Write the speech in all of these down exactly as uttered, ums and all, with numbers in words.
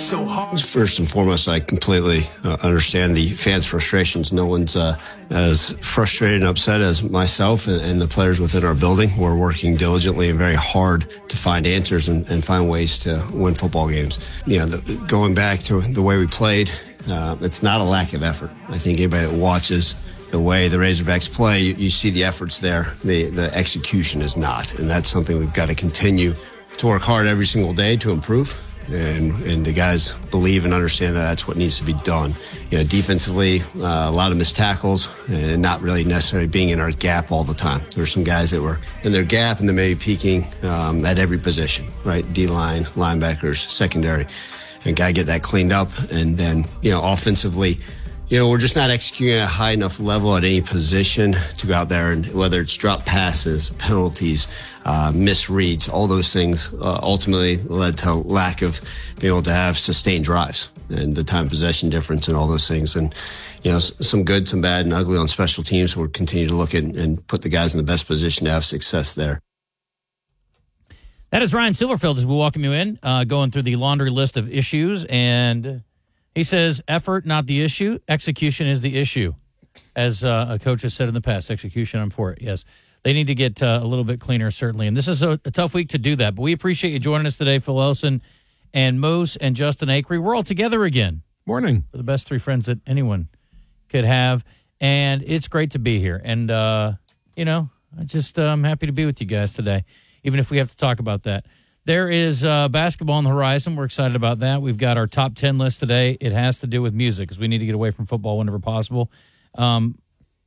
so hard. First and foremost, I completely uh, understand the fans' frustrations. No one's uh, as frustrated and upset as myself and, and the players within our building. We're working diligently and very hard to find answers and, and find ways to win football games. You know, the, going back to the way we played, uh, it's not a lack of effort. I think anybody that watches the way the Razorbacks play, you, you see the efforts there. The, the execution is not, and that's something we've got to continue to work hard every single day to improve. And, and the guys believe and understand that that's what needs to be done. You know, defensively, uh, a lot of missed tackles and not really necessarily being in our gap all the time. There's some guys that were in their gap and they may be peaking um, at every position, right? D-line, linebackers, secondary. And got to get that cleaned up. And then, you know, offensively, you know, we're just not executing at a high enough level at any position to go out there and whether it's drop passes, penalties, uh, misreads, all those things uh, ultimately led to lack of being able to have sustained drives and the time possession difference and all those things. And, you know, some good, some bad, and ugly on special teams. We'll continue to look at and put the guys in the best position to have success there. That is Ryan Silverfield as we welcome you in, uh, going through the laundry list of issues. And he says, effort, not the issue. Execution is the issue. As uh, a coach has said in the past, execution, I'm for it, yes. They need to get uh, a little bit cleaner, certainly. And this is a, a tough week to do that. But we appreciate you joining us today, Phil Elson and Moose and Justin Acree. We're all together again. Morning. We're the best three friends that anyone could have. And it's great to be here. And, uh, you know, I just, uh, I'm happy to be with you guys today, even if we have to talk about that. There is uh, basketball on the horizon. We're excited about that. We've got our top ten list today. It has to do with music because we need to get away from football whenever possible. Um,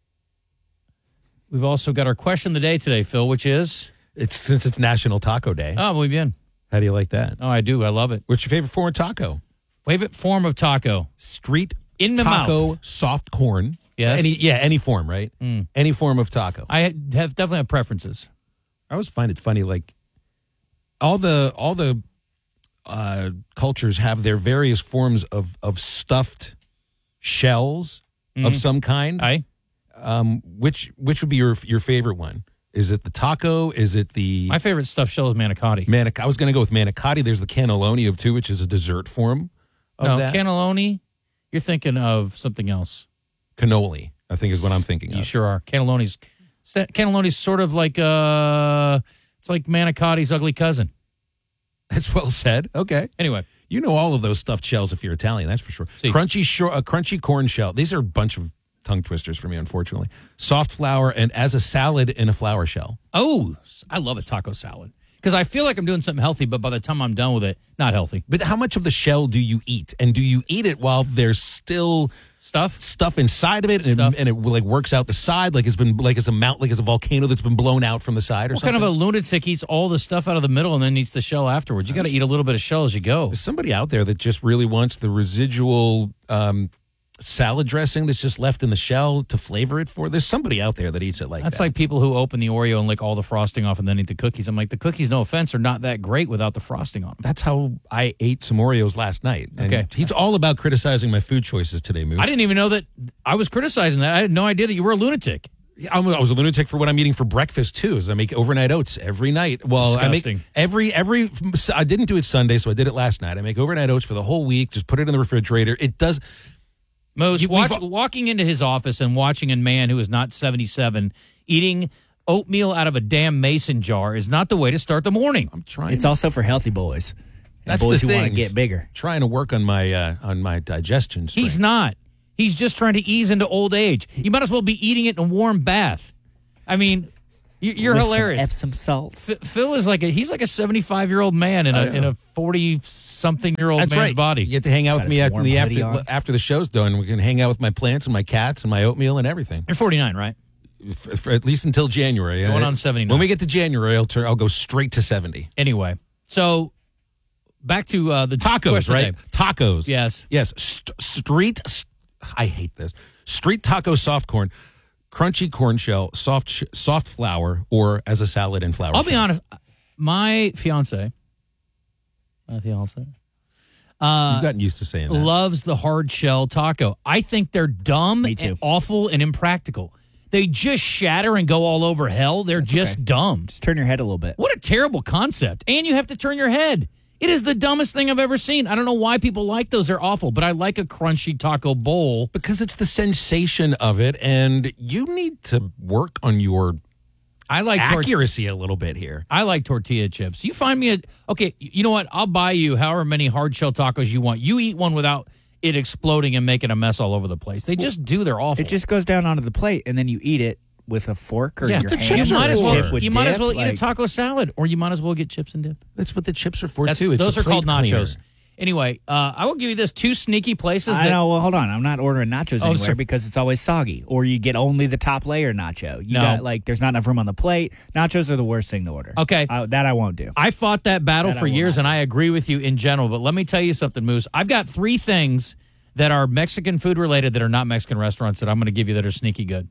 we've also got our question of the day today, Phil, which is? It's since it's National Taco Day. Oh, muy bien. How do you like that? Oh, I do. I love it. What's your favorite form of taco? Favorite form of taco? Street in the taco, mouth. Soft corn. Yes. Any, yeah, any form, right? Mm. Any form of taco. I have definitely have preferences. I always find it funny, like, all the all the uh, cultures have their various forms of, of stuffed shells mm-hmm. of some kind. Aye. Um, which which would be your your favorite one? Is it the taco? Is it the... My favorite stuffed shell is manicotti. Manic- I was going to go with manicotti. There's the cannelloni of two, which is a dessert form of no, that. cannelloni, you're thinking of something else. Cannoli, I think, is what I'm thinking of. You sure are. Cannelloni's, cannelloni's sort of like, uh, it's like manicotti's ugly cousin. That's well said. Okay. Anyway. You know all of those stuffed shells if you're Italian, that's for sure. See. Crunchy shor- a crunchy corn shell. These are a bunch of tongue twisters for me, unfortunately. Soft flour and as a salad in a flour shell. Oh, I love a taco salad. Because I feel like I'm doing something healthy, but by the time I'm done with it, not healthy. But how much of the shell do you eat? And do you eat it while there's still stuff stuff inside of it, and, stuff. and it like works out the side, like it's been like it's a mount, like it's a volcano that's been blown out from the side, or what something? Kind of a lunatic eats all the stuff out of the middle and then eats the shell afterwards? You got to eat a little bit of shell as you go. There's somebody out there that just really wants the residual um, salad dressing that's just left in the shell to flavor it for. There's somebody out there that eats it like That's that. like people who open the Oreo and lick all the frosting off and then eat the cookies. I'm like, the cookies, no offense, are not that great without the frosting on them. That's how I ate some Oreos last night. And okay. He's all about criticizing my food choices today, Moose. I didn't even know that I was criticizing that. I had no idea that you were a lunatic. I was a lunatic for what I'm eating for breakfast too. Is I make overnight oats every night. Well, Disgusting. I make every every. I didn't do it Sunday, so I did it last night. I make overnight oats for the whole week. Just put it in the refrigerator. It does. Mose, watch, walking into his office and watching a man who is not seventy-seven eating oatmeal out of a damn mason jar is not the way to start the morning. I'm trying. It's also for healthy boys. That's boys the who thing. want to get bigger. Trying to work on my uh, on my digestion. Strength. He's not. He's just trying to ease into old age. You might as well be eating it in a warm bath. I mean, you're With hilarious. Some Epsom salts. Phil is like a he's like a seventy-five year old man in a in a forty something year old That's man's right. body. You get to hang out Got with me his after warm the hoodie after on. after the show's done. We can hang out with my plants and my cats and my oatmeal and everything. You're forty-nine, right? For, for at least until January. Going Uh, on seventy-nine. When we get to January, I'll turn. I'll go straight to seventy. Anyway, so back to uh, the Tacos, question right? today. Tacos. Yes. Yes. St- street. St- I hate this. Street taco soft corn, crunchy corn shell, soft sh- soft flour, or as a salad in flour. I'll be shell. honest. My fiance, my fiance, uh, You've gotten used to saying that. loves the hard shell taco. I think they're dumb Me too. and awful and impractical. They just shatter and go all over hell. They're just okay. dumb. Just turn your head a little bit. What a terrible concept. And you have to turn your head. It is the dumbest thing I've ever seen. I don't know why people like those. They're awful, but I like a crunchy taco bowl. Because it's the sensation of it, and you need to work on your I like tor- accuracy a little bit here. I like tortilla chips. You find me a okay. You know what? I'll buy you however many hard shell tacos you want. You eat one without it exploding and making a mess all over the place. They just do. They're awful. It just goes down onto the plate, and then you eat it with a fork or yeah, your the hand. chips are might as for. well. With You might as dip, well eat like- a taco salad, or you might as well get chips and dip. That's what the chips are for, That's, too. It's those a are called plate cleaner. nachos. Anyway, uh, I will give you this: two sneaky places. I that, know. Well, hold on. I'm not ordering nachos Oh, anywhere sorry. because it's always soggy, or you get only the top layer nacho. You No. got like there's not enough room on the plate. Nachos are the worst thing to order. Okay. I, that I won't do. I fought that battle That I for will years, not. and I agree with you in general. But let me tell you something, Moose. I've got three things that are Mexican food related that are not Mexican restaurants that I'm going to give you that are sneaky good.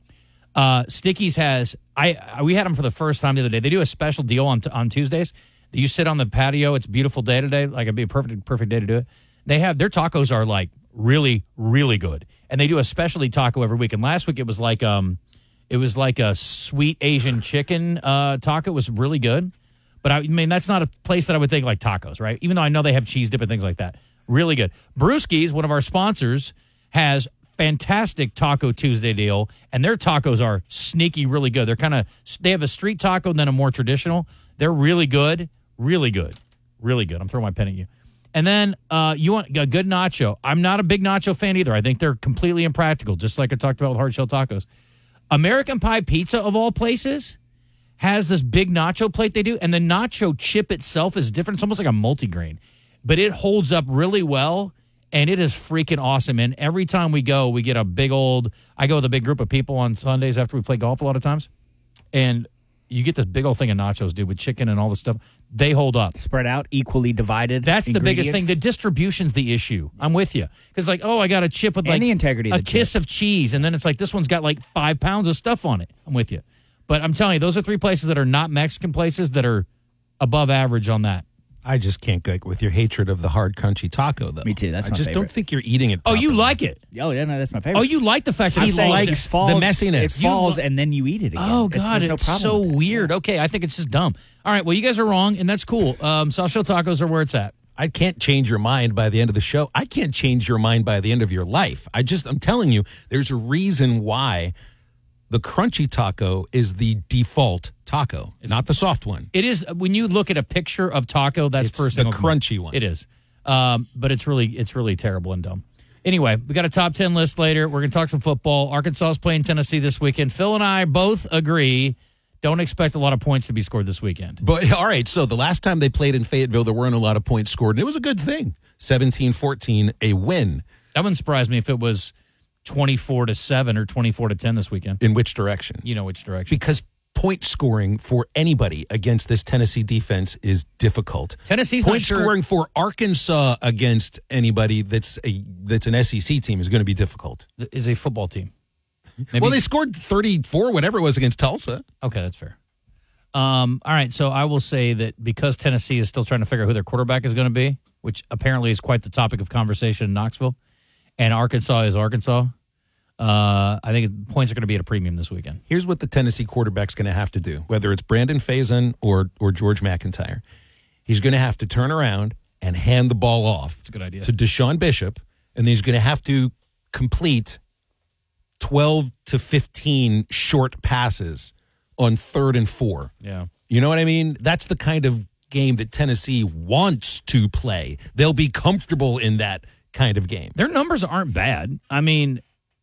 Uh, Sticky's has I, I we had them for the first time the other day. They do a special deal on on Tuesdays. You sit on the patio. It's a beautiful day today. Like it'd be a perfect perfect day to do it. They have their tacos are like really really good, and they do a specialty taco every week. And last week it was like um, it was like a sweet Asian chicken uh taco. It was really good. But I mean that's not a place that I would think like tacos, right? Even though I know they have cheese dip and things like that. Really good. Brewski's, one of our sponsors, has fantastic Taco Tuesday deal, and their tacos are sneaky, really good. They're kind of they have a street taco and then a more traditional. They're really good, really good, really good. I'm throwing my pen at you. And then uh, you want a good nacho. I'm not a big nacho fan either. I think they're completely impractical, just like I talked about with hard shell tacos. American Pie Pizza, of all places, has this big nacho plate they do, and the nacho chip itself is different. It's almost like a multigrain, but it holds up really well. And it is freaking awesome. And every time we go, we get a big old, I go with a big group of people on Sundays after we play golf a lot of times. And you get this big old thing of nachos, dude, with chicken and all this stuff. They hold up. Spread out, equally divided. That's the biggest thing. ingredients. The distribution's the issue. I'm with you. Because like, oh, I got a chip with And like the integrity of a the kiss chip. of cheese. And then it's like, this one's got like five pounds of stuff on it. I'm with you. But I'm telling you, those are three places that are not Mexican places that are above average on that. I just can't go with your hatred of the hard crunchy taco, though. Me too, that's I my just don't favorite. think you're eating it Oh, you properly. like it? Oh yeah, no, that's my favorite. Oh, you like the fact that I'm he saying likes it falls, the messiness. It You falls, lo- and then you eat it again. Oh It's- God, there's no it's problem so with that. weird. Okay, I think it's just dumb. All right, well, you guys are wrong, and that's cool. Um, soft shell tacos are where it's at. I can't change your mind by the end of the show. I can't change your mind by the end of your life. I just, I'm telling you, there's a reason why the crunchy taco is the default taco, not the soft one. It is when you look at a picture of taco. That's It's first the thing will come up. crunchy one. It is, um, but it's really it's really terrible and dumb. Anyway, we got a top ten list later. We're gonna talk some football. Arkansas is playing Tennessee this weekend. Phil and I both agree. Don't expect a lot of points to be scored this weekend. But all right, so the last time they played in Fayetteville, there weren't a lot of points scored, and it was a good thing. seventeen fourteen, a win. That wouldn't surprise me if it was twenty-four to seven or twenty-four to ten this weekend. In which direction? You know which direction. Because point scoring for anybody against this Tennessee defense is difficult. Tennessee's point not sure- scoring for Arkansas against anybody that's a that's an S E C team is going to be difficult. Is a football team. Maybe- Well, they scored thirty-four, whatever it was, against Tulsa. Okay, that's fair. Um, all right, so I will say that because Tennessee is still trying to figure out who their quarterback is going to be, which apparently is quite the topic of conversation in Knoxville, and Arkansas is Arkansas, uh, I think points are going to be at a premium this weekend. Here's what the Tennessee quarterback's going to have to do, whether it's Brandon Faison or or George McIntyre. He's going to have to turn around and hand the ball off. That's a good idea. To Deshaun Bishop, and then he's going to have to complete twelve to fifteen short passes on third and four. Yeah. You know what I mean? That's the kind of game that Tennessee wants to play. They'll be comfortable in that kind of game. Their numbers aren't bad. I mean,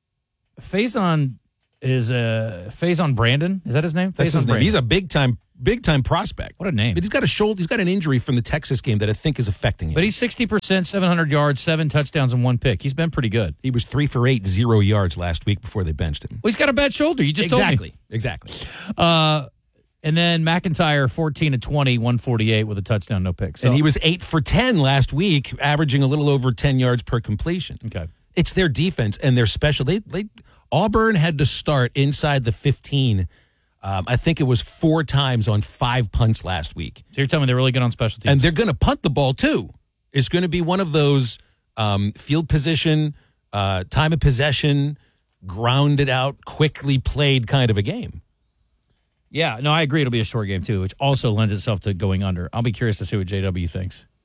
Faison is uh, Faison Brandon. Is that his name? That's Faison his name. Brandon. He's a big time, big time prospect. What a name. But he's got a shoulder. He's got an injury from the Texas game that I think is affecting him. But he's sixty percent, seven hundred yards, seven touchdowns, and one pick. He's been pretty good. He was three for eight, zero yards last week before they benched him. Well, he's got a bad shoulder. You just told exactly, me. exactly. Uh, and then McIntyre, fourteen to twenty, one forty-eight with a touchdown, no picks. So, And he was eight for ten last week, averaging a little over ten yards per completion. Okay. It's their defense and their special. They, they Auburn had to start inside the fifteen. Um, I think it was four times on five punts last week. So you're telling me they're really good on special teams. And they're going to punt the ball, too. It's going to be one of those um, field position, uh, time of possession, grounded out, quickly played kind of a game. Yeah, no, I agree. It'll be a short game, too, which also lends itself to going under. I'll be curious to see what J W thinks.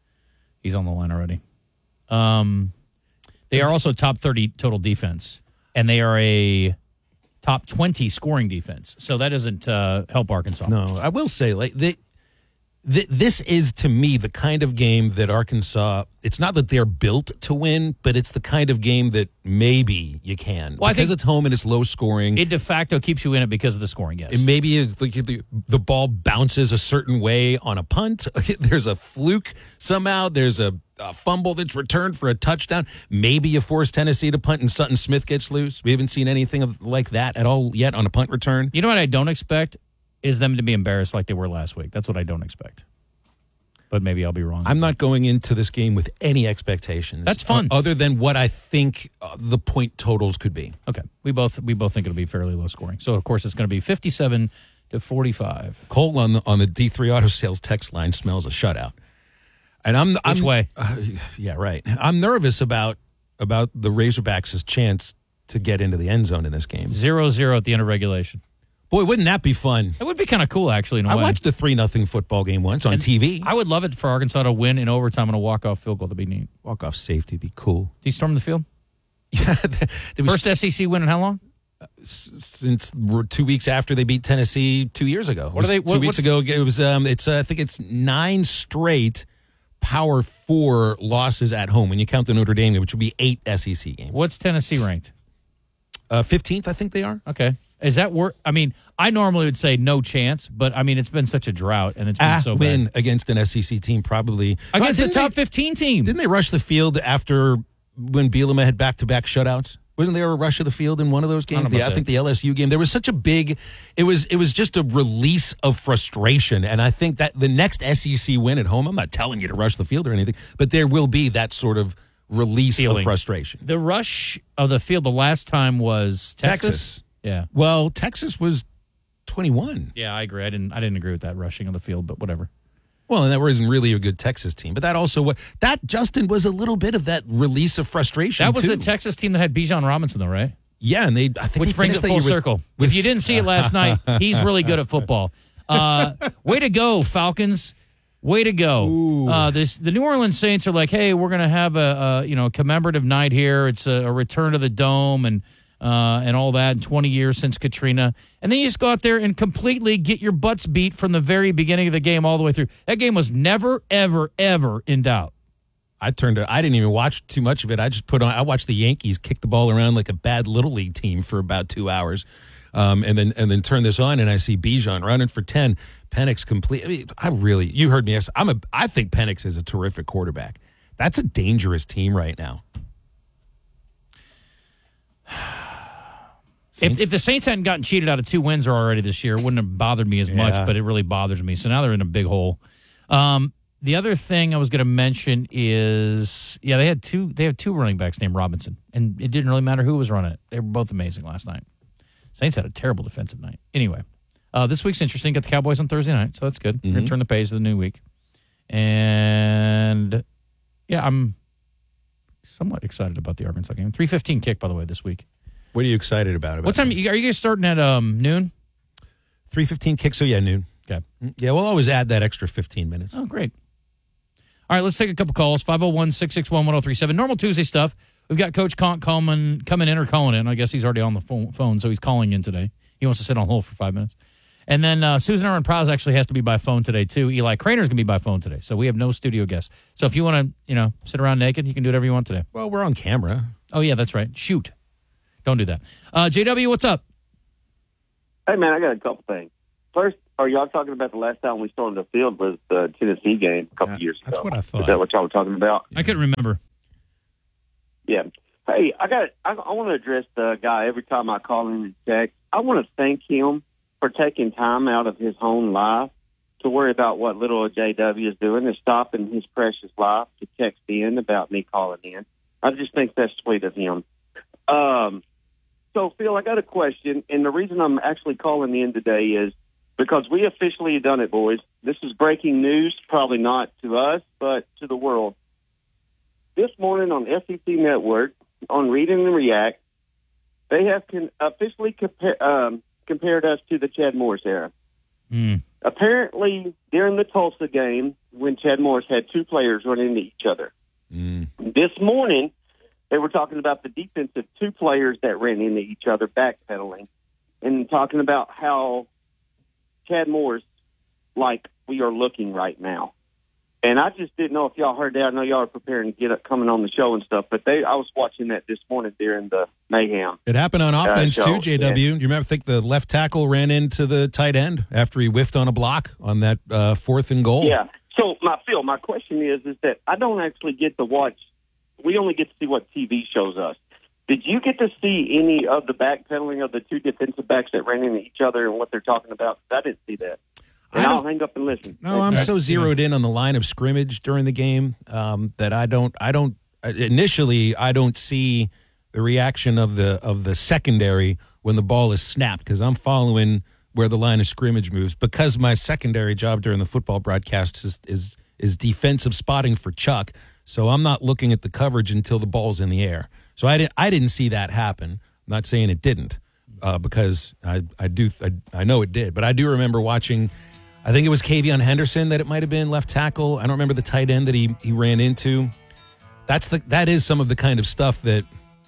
He's on the line already. Um, they are also top thirty total defense, and they are a top twenty scoring defense. So that doesn't uh, help Arkansas. No, I will say, like, they, th- this is, to me, the kind of game that Arkansas, it's not that they're built to win, but it's the kind of game that maybe you can. Well, I because think it's home and it's low scoring. It de facto keeps you in it because of the scoring, yes. And maybe it's like the, the ball bounces a certain way on a punt. There's a fluke somehow. There's a, a fumble that's returned for a touchdown. Maybe you force Tennessee to punt and Sutton Smith gets loose. We haven't seen anything of like that at all yet on a punt return. You know what I don't expect is them to be embarrassed like they were last week. That's what I don't expect. But maybe I'll be wrong. I'm not going into this game with any expectations. That's fun. uh, other than what I think uh, the point totals could be. Okay. We both we both think it'll be fairly low scoring. So, of course, it's going to be fifty-seven to forty-five. Cole on the on the D three Auto Sales text line smells a shutout. And I'm Which I'm, way? Uh, yeah, right. I'm nervous about about the Razorbacks' chance to get into the end zone in this game. zero zero at the end of regulation. Boy, wouldn't that be fun? It would be kind of cool, actually, in a I way. watched a three nothing football game once on And T V. I would love it for Arkansas to win in overtime on a walk-off field goal. That'd be neat. Walk off safety would be cool. Did he storm the field? Yeah, there was First S E C win in how long? since we're two weeks after they beat Tennessee two years ago. What are they- It was what- two weeks what's- ago? It was. Um, it's. Uh, I think it's nine straight Power Four losses at home when you count the Notre Dame game, which would be eight S E C games. What's Tennessee ranked? Uh, fifteenth, I think they are. Okay. Is that worth? I mean, I normally would say no chance, but I mean, it's been such a drought and it's been Ah, so win bad. against an S E C team, probably Against Uh, the didn't top they- fifteen team. Didn't they rush the field after when Bielema had back to back shutouts? Wasn't there a rush of the field in one of those I don't games? know The, about I that. think the L S U game. There was such a big. It was. It was just a release of frustration, and I think that the next S E C win at home. I'm not telling you to rush the field or anything, but there will be that sort of release Feeling. of frustration. The rush of the field the last time was Texas. Texas. Yeah. Well, Texas was twenty-one. Yeah, I agree. I didn't I didn't agree with that rushing of the field, but whatever. Well, and that wasn't really a good Texas team, but that also wa- that Justin was a little bit of that release of frustration. That was too. the Texas team that had Bijan Robinson though, right? Yeah, and they. I think Which they brings finished it that full year with- circle. with- if you didn't see it last night, he's really good at football. Uh, way to go, Falcons! Way to go! Uh, this the New Orleans Saints are like, hey, we're gonna have a, a you know commemorative night here. It's a, a return to the dome and uh, and all that. twenty years since Katrina, and then you just go out there and completely get your butts beat from the very beginning of the game all the way through. That game was never, ever, ever in doubt. I turned to, I didn't even watch too much of it. I just put on, I watched the Yankees kick the ball around like a bad little league team for about two hours. Um, and then, and then turn this on and I see Bijan running for ten. Penix complete. I mean, I really, you heard me. Yes, I'm a, I think Penix is a terrific quarterback. That's a dangerous team right now. If, if the Saints hadn't gotten cheated out of two wins already this year, it wouldn't have bothered me as much, Yeah. but it really bothers me. So now they're in a big hole. Um, the other thing I was going to mention is, yeah, they had two. They have two running backs named Robinson, and it didn't really matter who was running it. They were both amazing last night. Saints had a terrible defensive night. Anyway, uh, this week's interesting. Got the Cowboys on Thursday night, so that's good. We're going to turn the page to the new week, and yeah, I'm somewhat excited about the Arkansas game. three fifteen kick, by the way, this week. What are you excited about? about What time are you guys starting at? Um, noon. three fifteen kicks. So yeah, noon. Okay. Yeah, we'll always add that extra fifteen minutes. Oh, great. All right, let's take a couple calls. five oh one, six six one, one oh three seven. Normal Tuesday stuff. We've got Coach Conk coming, coming in or calling in. I guess he's already on the phone, phone, so he's calling in today. He wants to sit on hold for five minutes. And then uh, Susan Aaron Prowse actually has to be by phone today, too. Eli Craner's going to be by phone today, so we have no studio guests. So if you want to, you know, sit around naked, you can do whatever you want today. Well, we're on camera. Oh, yeah, that's right. Shoot. Don't do that. Uh, J W, what's up? Hey, man, I got a couple things. First, are y'all talking about the last time we stormed the field was the Tennessee game a couple Yeah, years ago? that's what I thought. Is that what y'all were talking about? I couldn't remember. Yeah. Hey, I got. I, I want to address the guy every time I call him and text. I want to thank him for taking time out of his own life to worry about what little J W is doing and stopping his precious life to text in about me calling in. I just think that's sweet of him. Um, so, Phil, I got a question, and the reason I'm actually calling in today is because we officially have done it, boys. This is breaking news, probably not to us, but to the world. This morning on S E C Network, on Read and React, they have con- officially compa- um, compared us to the Chad Morris era. Mm. Apparently, during the Tulsa game, when Chad Morris had two players run into each other. Mm. This morning, they were talking about the defense of two players that ran into each other, backpedaling, and talking about how Chad Morris, like we are looking right now. And I just didn't know if y'all heard that. I know y'all are preparing to get up, coming on the show and stuff, but they I was watching that this morning during the mayhem. It happened on offense uh, too, J W. Yeah. You remember, I think the left tackle ran into the tight end after he whiffed on a block on that uh, fourth and goal. Yeah. So, my Phil, my question is, is that I don't actually get to watch. We only get to see what T V shows us. Did you get to see any of the backpedaling of the two defensive backs that ran into each other and what they're talking about? I didn't see that. And I'll hang up and listen. No, I'm so zeroed in on the line of scrimmage during the game um, that I don't. I don't. Initially, I don't see the reaction of the of the secondary when the ball is snapped because I'm following where the line of scrimmage moves. Because my secondary job during the football broadcast is is is defensive spotting for Chuck, so I'm not looking at the coverage until the ball's in the air. So I didn't. I didn't see that happen. I'm not saying it didn't, uh, because I I do I, I know it did, but I do remember watching. I think it was Kavion Henderson that it might have been, left tackle. I don't remember the tight end that he, he ran into. That's the that is some of the kind of stuff that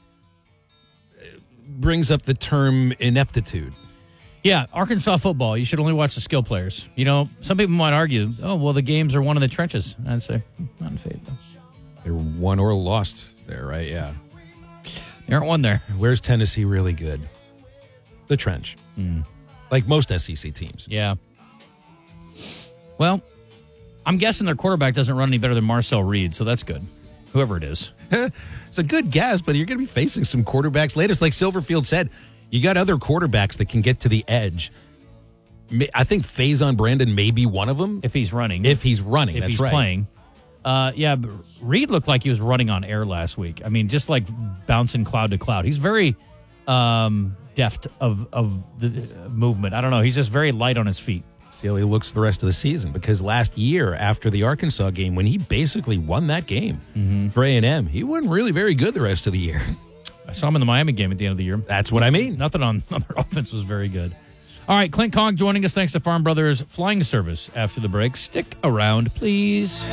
brings up the term ineptitude. Yeah, Arkansas football, you should only watch the skill players. You know, some people might argue, oh, well, the games are won in the trenches. I'd say, not in faith, though. They were won or lost there, right? Yeah. They aren't won there. Where's Tennessee really good? The trench. Mm. Like most S E C teams. Yeah. Well, I'm guessing their quarterback doesn't run any better than Marcel Reed, so that's good. Whoever it is. It's a good guess, but you're going to be facing some quarterbacks later. Like Silverfield said, you got other quarterbacks that can get to the edge. I think Faison Brandon may be one of them. If he's running. If he's running, if that's he's right. playing. Uh, yeah, but Reed looked like he was running on air last week. I mean, just like bouncing cloud to cloud. He's very um, deft of, of the movement. I don't know. He's just very light on his feet. See how he looks the rest of the season, because last year after the Arkansas game, when he basically won that game mm-hmm. for A and M, he wasn't really very good the rest of the year. I saw him in the Miami game at the end of the year. That's what I mean. Nothing on, on their offense was very good. All right, Clint Conk joining us thanks to Farm Brothers Flying Service after the break. Stick around, please.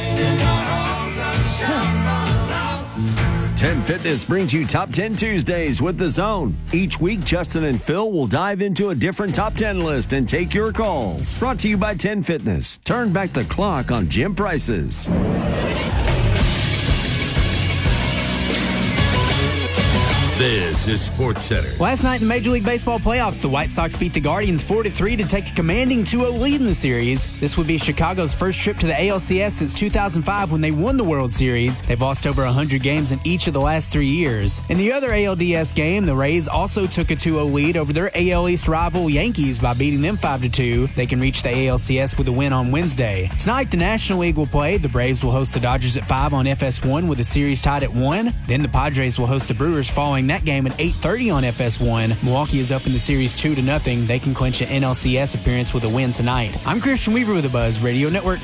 ten Fitness brings you Top ten Tuesdays with The Zone. Each week, Justin and Phil will dive into a different Top ten list and take your calls. Brought to you by ten Fitness. Turn back the clock on gym prices. This is Sports Center. Last night in the Major League Baseball playoffs, the White Sox beat the Guardians four to three to take a commanding two oh lead in the series. This would be Chicago's first trip to the A L C S since two thousand five when they won the World Series. They've lost over one hundred games in each of the last three years. In the other A L D S game, the Rays also took a two oh lead over their A L East rival Yankees by beating them five to two. They can reach the A L C S with a win on Wednesday. Tonight, the National League will play. The Braves will host the Dodgers at five on F S one with the series tied at one. Then the Padres will host the Brewers following that game at eight thirty on F S one. Milwaukee is up in the series two to nothing. They can clinch an N L C S appearance with a win tonight. I'm Christian Weaver with the Buzz Radio Network.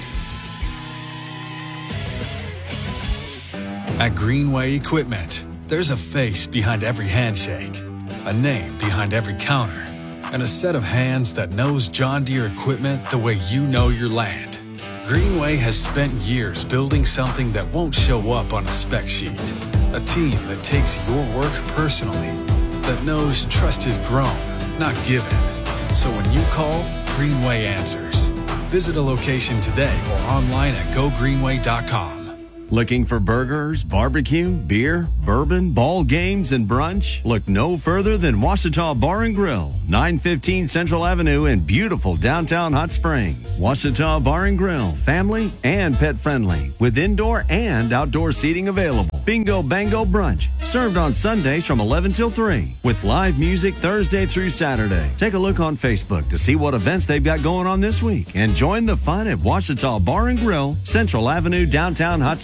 At Greenway Equipment, there's a face behind every handshake, a name behind every counter, and a set of hands that knows John Deere equipment the way you know your land. Greenway has spent years building something that won't show up on a spec sheet. A team that takes your work personally, that knows trust is grown, not given. So when you call, Greenway answers. Visit a location today or online at go greenway dot com. Looking for burgers, barbecue, beer, bourbon, ball games, and brunch? Look no further than Washita Bar and Grill, nine fifteen Central Avenue in beautiful downtown Hot Springs. Washita Bar and Grill, family and pet friendly, with indoor and outdoor seating available. Bingo Bango Brunch, served on Sundays from eleven till three, with live music Thursday through Saturday. Take a look on Facebook to see what events they've got going on this week, and join the fun at Washita Bar and Grill, Central Avenue, downtown Hot Springs.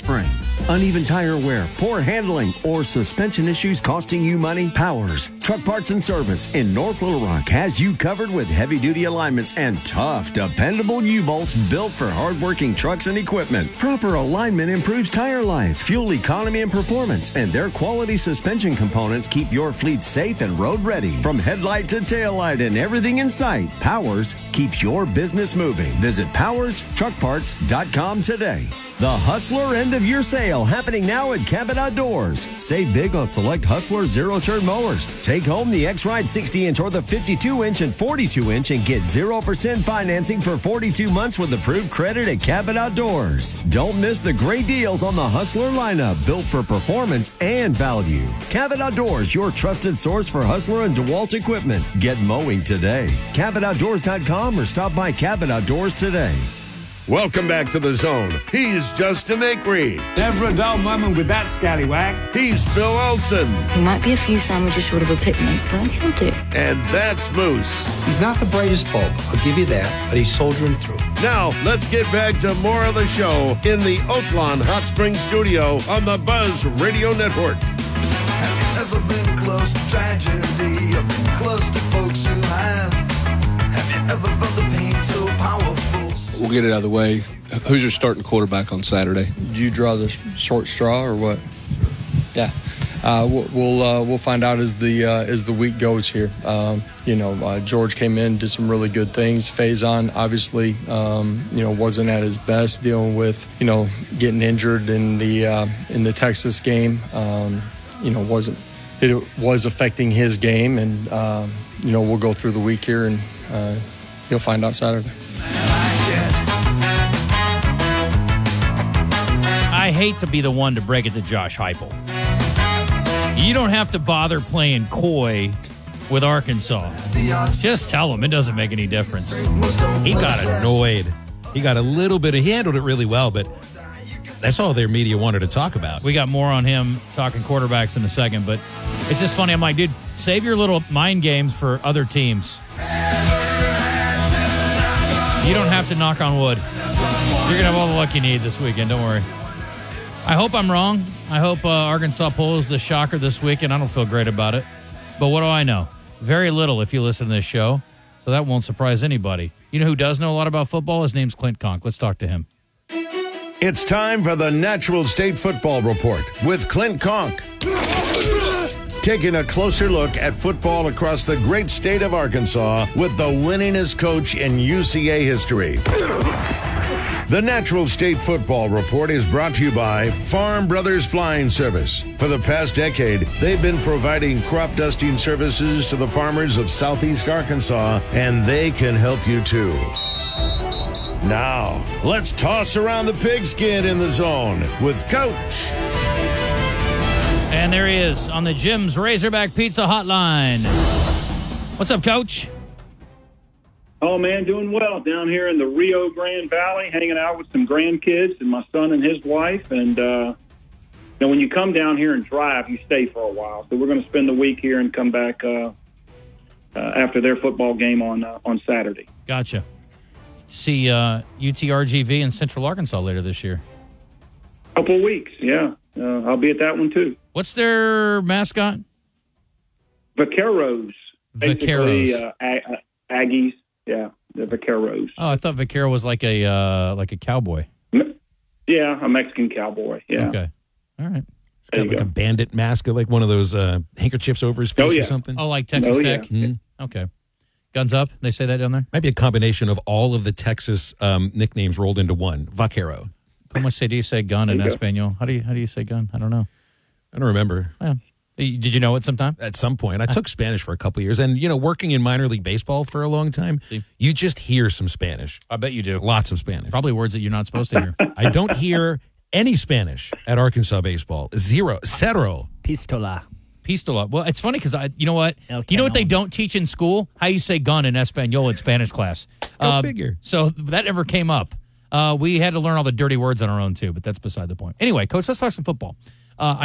Springs. Uneven tire wear, poor handling, or suspension issues costing you money? Powers Truck Parts and Service in North Little Rock has you covered with heavy-duty alignments and tough, dependable U-bolts built for hard-working trucks and equipment. Proper alignment improves tire life, fuel economy, and performance, and their quality suspension components keep your fleet safe and road-ready. From headlight to taillight and everything in sight, Powers keeps your business moving. Visit powers truck parts dot com today. The Hustler End of Year Sale happening now at Cabot Outdoors. Save big on select Hustler zero-turn mowers. Take home the X-Ride sixty inch or the fifty-two inch and forty-two inch and get zero percent financing for forty-two months with approved credit at Cabot Outdoors. Don't miss the great deals on the Hustler lineup, built for performance and value. Cabot Outdoors, your trusted source for Hustler and DeWalt equipment. Get mowing today. cabot outdoors dot com or stop by Cabot Outdoors today. Welcome back to The Zone. He's Justin Acree. Never a dull moment with that scallywag. He's Phil Olsen. He might be a few sandwiches short of a picnic, but he'll do. And that's Moose. He's not the brightest bulb, I'll give you that, but he's soldiering through. Now, let's get back to more of the show in the Oaklawn Hot Springs studio on the Buzz Radio Network. Have you ever been close to tragedy or been close to folks who have? Have you ever felt the pain so powerful? We'll get it out of the way. Who's your starting quarterback on Saturday? Do you draw the short straw or what? Yeah, uh, we'll we'll, uh, we'll find out as the uh, as the week goes here. Um, you know, uh, George came in, did some really good things. Faison obviously, um, you know, wasn't at his best, dealing with you know getting injured in the uh, in the Texas game. Um, you know, wasn't it was affecting his game, and um, you know we'll go through the week here, and uh, you'll find out Saturday. I hate to be the one to break it to Josh Heupel. You don't have to bother playing coy with Arkansas. Just tell him it doesn't make any difference. He got annoyed. He got a little bit of, he handled it really well, but that's all their media wanted to talk about. We got more on him talking quarterbacks in a second, but it's just funny. I'm like, dude, save your little mind games for other teams. You don't have to knock on wood. You're going to have all the luck you need this weekend. Don't worry. I hope I'm wrong. I hope uh, Arkansas pulls the shocker this weekend. I don't feel great about it. But what do I know? Very little if you listen to this show. So that won't surprise anybody. You know who does know a lot about football? His name's Clint Conk. Let's talk to him. It's time for the Natural State Football Report with Clint Conk. Taking a closer look at football across the great state of Arkansas with the winningest coach in U C A history. The Natural State Football Report is brought to you by Farm Brothers Flying Service. For the past decade, they've been providing crop dusting services to the farmers of southeast Arkansas, and they can help you too. Now, let's toss around the pigskin in the zone with Coach. And there he is on the Jim's Razorback Pizza Hotline. What's up, Coach? Oh, man, doing well down here in the Rio Grande Valley, hanging out with some grandkids and my son and his wife. And, uh, you know, when you come down here and drive, you stay for a while. So we're going to spend the week here and come back uh, uh, after their football game on uh, on Saturday. Gotcha. See uh, U T R G V in Central Arkansas later this year. Couple of weeks, yeah. Uh, I'll be at that one, too. What's their mascot? Vaqueros. Vaqueros. Basically, uh, Ag- Aggies. Yeah, the Vaqueros. Oh, I thought Vaquero was like a uh, like a cowboy. Yeah, a Mexican cowboy. Yeah. Okay. All right. It's got like go. a bandit mask, like one of those uh, handkerchiefs over his face oh, yeah. or something. Oh, like Texas oh, Tech? Yeah. Mm-hmm. Okay. Guns up? They say that down there? Might be a combination of all of the Texas um, nicknames rolled into one. Vaquero. Como se dice gun in Espanol? How do you how do you say gun? I don't know. I don't remember. Yeah. Did you know it sometime? At some point. I took Spanish for a couple of years. And, you know, working in minor league baseball for a long time, See? you just hear some Spanish. I bet you do. Lots of Spanish. Probably words that you're not supposed to hear. I don't hear any Spanish at Arkansas baseball. Zero. Cero. Pistola. Pistola. Well, it's funny because, I, you know what? El you know what they Canon. don't teach in school? How you say gun in Espanol in Spanish class. Go Um, figure. So that never came up. Uh, we had to learn all the dirty words on our own, too, but that's beside the point. Anyway, Coach, let's talk some football. Uh,